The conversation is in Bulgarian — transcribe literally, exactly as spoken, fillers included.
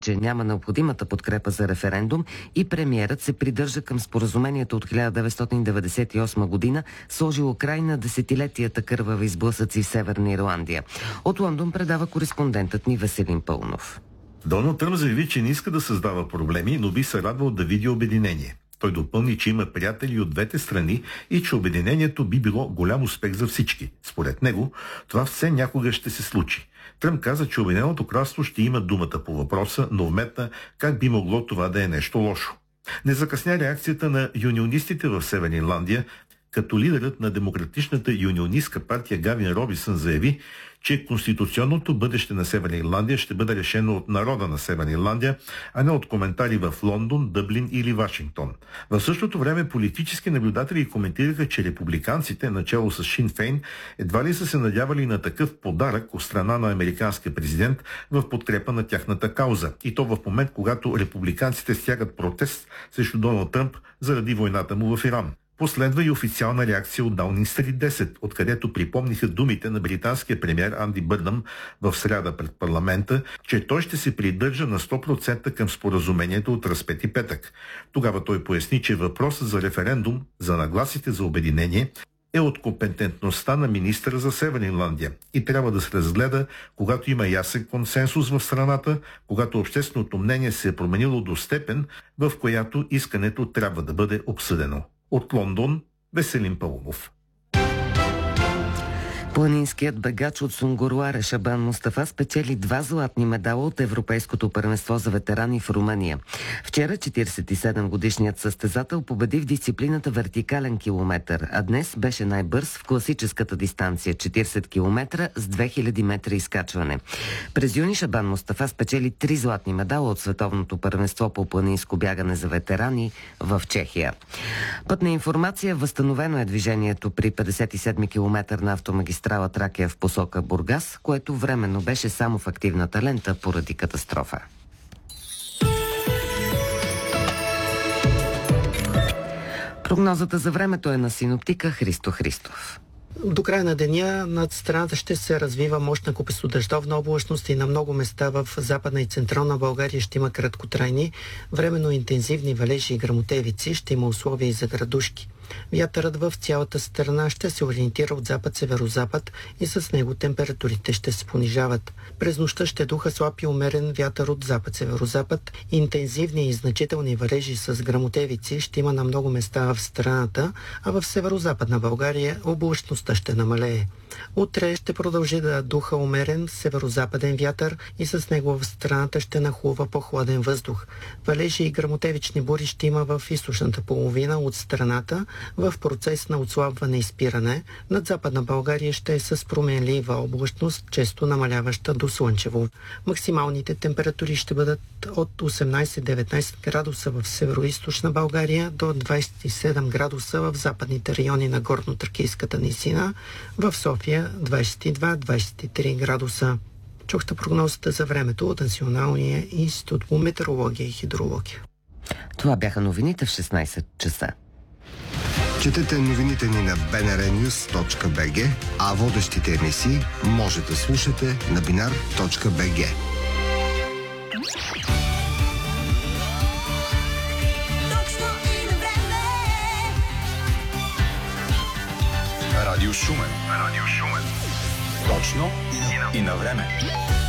че няма необходимата подкрепа за референдум и премиерът се придържа към споразумението от хиляда деветстотин деветдесет и осма година, сложило край на десетилетията кървави сблъсъци в Северна Ирландия. От Лондон предава кореспондентът ни Веселин Пълнов. Доналд Тръмп заяви, че не иска да създава проблеми, но би се радвал да види обединение. Той допълни, че има приятели от двете страни и че обединението би било голям успех за всички. Според него, това все някога ще се случи. Тръмп каза, че Обединеното кралство ще има думата по въпроса, но вметна как би могло това да е нещо лошо. Не закъсня реакцията на юнионистите в Северна Ирландия, като лидерът на демократичната юнионистка партия Гавин Робинсън заяви, че конституционното бъдеще на Северна Ирландия ще бъде решено от народа на Северна Ирландия, а не от коментари в Лондон, Дъблин или Вашингтон. В същото време политически наблюдатели коментираха, че републиканците, начало с Шин Фейн, едва ли са се надявали на такъв подарък от страна на американския президент в подкрепа на тяхната кауза. И то в момент, когато републиканците стягат протест срещу Доналд Тръмп заради войната му в Иран. Последва и официална реакция от Даунинг Стрит десет, откъдето припомниха думите на британския премиер Анди Бърнъм в сряда пред парламента, че той ще се придържа на сто процента към споразумението от Разпети петък. Тогава той поясни, че въпросът за референдум за нагласите за обединение е от компетентността на министъра за Северна Ирландия и трябва да се разгледа, когато има ясен консенсус в страната, когато общественото мнение се е променило до степен, в която искането трябва да бъде обсъдено. От Лондон, Веселин Пълнов. Планинският бегач от Сунгурларе Шабан Мустафа спечели два златни медала от Европейското първенство за ветерани в Румъния. Вчера четиридесет и седем годишният състезател победи в дисциплината вертикален километър, а днес беше най-бърз в класическата дистанция четиридесет километра с две хиляди метра изкачване. През юни Шабан Мустафа спечели три златни медала от Световното първенство по планинско бягане за ветерани в Чехия. Пътна информация: възстановено е движението при петдесет и седми километър на автомагистрала Тракия в посока Бургас, което временно беше само в активната лента поради катастрофа. Прогнозата за времето е на синоптика Христо Христов. До края на деня над страната ще се развива мощна купестодъждовна облачност и на много места в Западна и Централна България ще има краткотрайни, временно интензивни валежи и гръмотевици, ще има условия и за градушки. Вятърът в цялата страна ще се ориентира от запад-северозапад и с него температурите ще се понижават. През нощта ще духа слаб и умерен вятър от запад-северозапад. Интензивни и значителни валежи с гръмотевици ще има на много места в страната, а в северозападна България облачността ще намалее. Утре ще продължи да духа умерен северозападен вятър и с него в страната ще нахлува по-хладен въздух. Валежи и гръмотевични бури ще има в източната половина от страната, в процес на отслабване и спиране. Над Западна България ще е с променлива облачност, често намаляваща до слънчево. Максималните температури ще бъдат от осемнайсет до деветнайсет градуса в североизточна България до двайсет и седем градуса в западните райони на Горно-Тракийската низина, в София двайсет и два до двайсет и три градуса. Чухте прогнозата за времето от Националния институт по метеорология и хидрология. Това бяха новините в шестнайсет часа. Четете новините ни на би ен ар нюз точка би джи, а водещите емисии може да слушате на бинар точка би джи. Радио Шумен. Радио Шумен. Точно и на време.